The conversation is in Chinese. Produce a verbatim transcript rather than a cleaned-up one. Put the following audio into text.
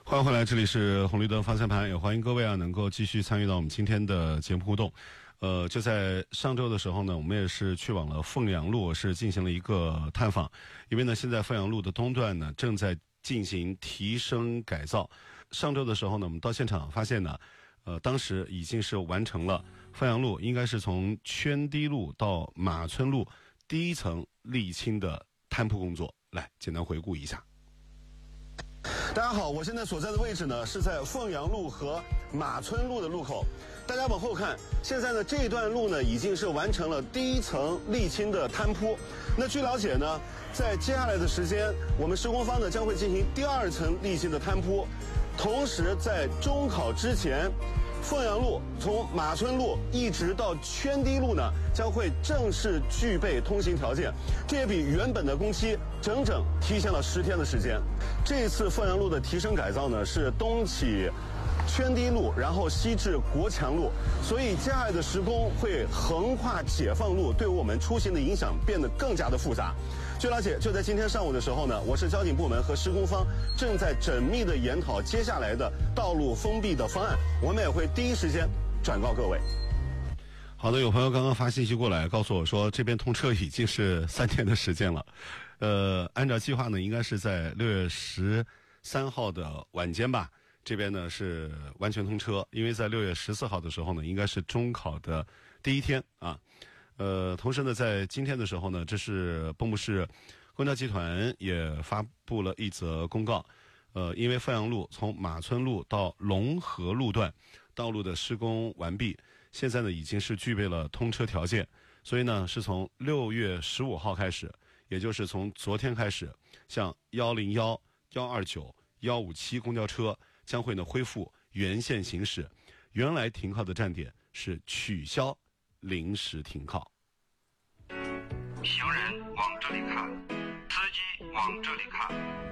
欢迎回来，这里是红绿灯方向盘，也欢迎各位啊能够继续参与到我们今天的节目互动。呃，就在上周的时候呢，我们也是去往了凤阳路，是进行了一个探访。因为呢，现在凤阳路的东段呢正在进行提升改造。上周的时候呢，我们到现场发现呢，呃，当时已经是完成了凤阳路应该是从圈堤路到马村路第一层沥青的摊铺工作。来，简单回顾一下。大家好，我现在所在的位置呢是在凤阳路和马村路的路口。大家往后看，现在呢这一段路呢已经是完成了第一层沥青的摊铺。那据了解呢，在接下来的时间，我们施工方呢将会进行第二层沥青的摊铺。同时在中考之前，凤阳路从马村路一直到圈堤路呢将会正式具备通行条件，这也比原本的工期整整提前了十天的时间。这一次凤阳路的提升改造呢是东起圈堤路，然后西至国强路，所以接下来的施工会横跨解放路，对我们出行的影响变得更加的复杂。据了解，就在今天上午的时候呢，我市交警部门和施工方正在缜密的研讨接下来的道路封闭的方案，我们也会第一时间转告各位。好的，有朋友刚刚发信息过来告诉我说，这边通车已经是三天的时间了。呃，按照计划呢，应该是在六月十三号的晚间吧，这边呢是完全通车。因为在六月十四号的时候呢，应该是中考的第一天啊。呃，同时呢，在今天的时候呢，这是蚌埠市公交集团也发布了一则公告。呃，因为凤阳路从马村路到龙河路段道路的施工完毕，现在呢已经是具备了通车条件，所以呢是从六月十五号开始，也就是从昨天开始，像一零一、一二九、一五七公交车将会呢恢复原线行驶，原来停靠的站点是取消临时停靠。 行人往这里看，司机往这里看。